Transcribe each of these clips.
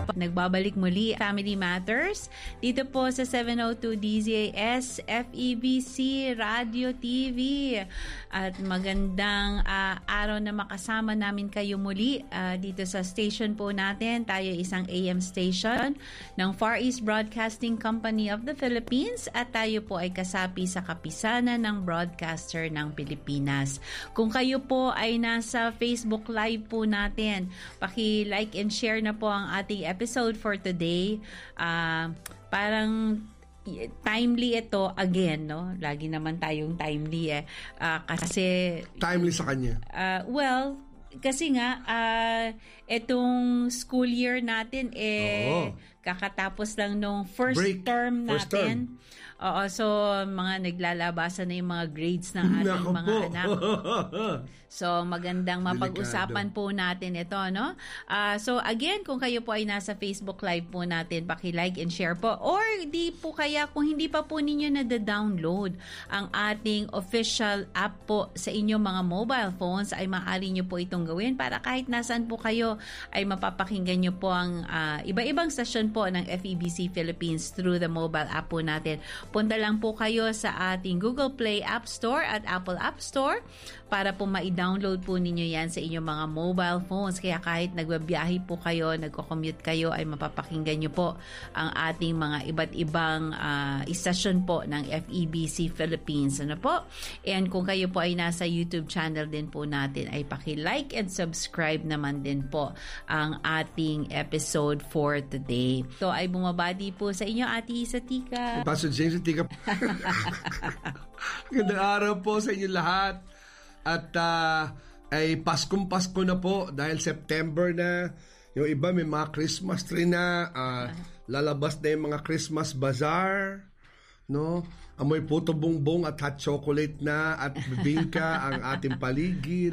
Nagbabalik muli Family Matters dito po sa 702 DZAS FEBC Radio TV. At magandang araw na makasama namin kayo muli dito sa station po natin. Tayo isang AM station ng Far East Broadcasting Company of the Philippines at tayo po ay kasapi sa kapisanan ng broadcaster ng Pilipinas. Kung kayo po ay nasa Facebook Live po natin, paki-like and share na po ang ating episode for today. Parang timely ito again, no? Lagi naman tayong timely kasi timely sa kanya. Kasi nga itong school year natin kakatapos lang nung first term natin. Oo, so mga naglalabasan na yung mga grades ng ating mga anak. So magandang mapag-usapan po natin ito, no? So again, kung kayo po ay nasa Facebook Live po natin, paki-like and share po. Or di po kaya kung hindi pa po ninyo na-download ang ating official app po sa inyong mga mobile phones, ay maaari nyo po itong gawin para kahit nasaan po kayo ay mapapakinggan nyo po ang iba-ibang stasyon po ng FEBC Philippines through the mobile app po natin. Punta lang po kayo sa ating Google Play App Store at Apple App Store para po ma-download po ninyo yan sa inyong mga mobile phones. Kaya kahit nagbabiyahe po kayo, nagko-commute kayo, ay mapapakinggan nyo po ang ating mga iba't ibang istasyon po ng FEBC Philippines. Ano po? And kung kayo po ay nasa YouTube channel din po natin, ay paki-like and subscribe naman din po ang ating episode for today. So ay bumabati po sa inyo, Ate Isa Tika. Pastor James Tika. Magandang araw po sa inyo lahat. At ay Pasko na po dahil September na. Yung iba may mga Christmas tree na. Lalabas na yung mga Christmas bazaar. No? Amoy puto bongbong at hot chocolate na at bibingka ang ating paligid.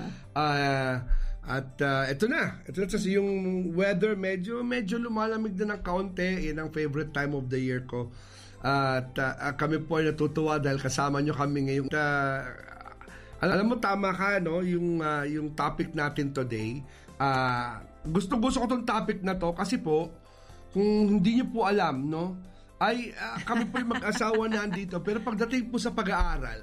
Ito na kasi yung weather medyo lumalamig na ng kaunti. Yan ang favorite time of the year ko. At kami po ay natutuwa dahil kasama nyo kami ngayon. Alam mo, tama ka, no? Yung topic natin today. Gusto ko tong topic na to kasi po, kung hindi nyo po alam, no? Ay kami po yung mag-asawa na andito, pero pagdating po sa pag-aaral,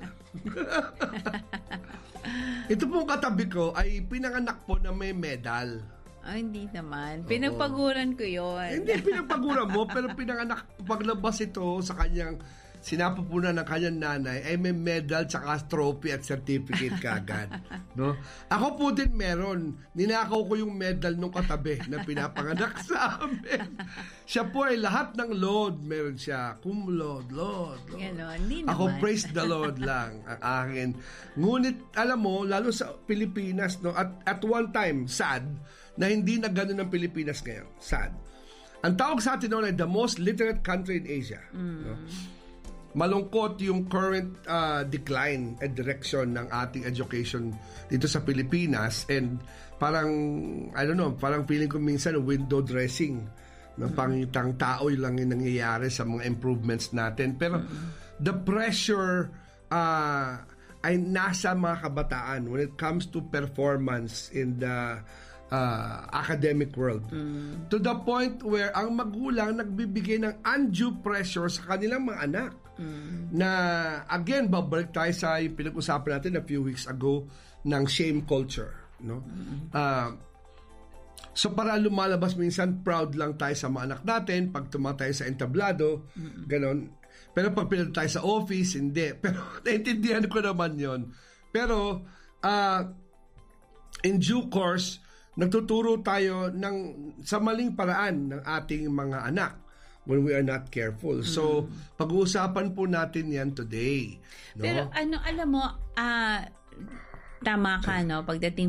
ito pong katabi ko ay pinanganak po na may medal. Hindi naman. Pinagpaguran ko yon. Hindi, pinagpaguran mo, pero pinanganak, paglabas ito sa kanyang sinapupunan ng kanyang nanay, ay may medal, tsaka trophy at certificate kaagad. No? Ako po din meron. Ninakaw ko yung medal nung katabi na pinapanganak sa amin. Siya po ay lahat ng Lord. Meron siya. Cum Lord. Ganon, hindi ako naman. Praise the Lord lang ang akin. Ngunit, alam mo, lalo sa Pilipinas, no, at one time, sad, na hindi na gano'n ang Pilipinas ngayon. Sad. Ang tawag sa atin noon ay the most literate country in Asia. No? Malungkot yung current decline and direction ng ating education dito sa Pilipinas, and parang, I don't know, parang feeling ko minsan window dressing. No? Pangitang tao lang yung nangyayari sa mga improvements natin. Pero the pressure ay nasa mga kabataan when it comes to performance in the academic world. To the point where ang magulang nagbibigay ng undue pressure sa kanilang mga anak. Na again, babalik tayo sa yung pinag-usapan natin a few weeks ago ng shame culture. No? So para lumalabas minsan, proud lang tayo sa mga anak natin pag tumatay sa entablado, ganon. Pero pag pinag tayo sa office, hindi. Pero naintindihan ko naman yon. Pero in due course, nagtuturo tayo sa maling paraan ng ating mga anak when we are not careful. So, pag-uusapan po natin yan today. No? Pero alam mo, tama ka, no? Pagdating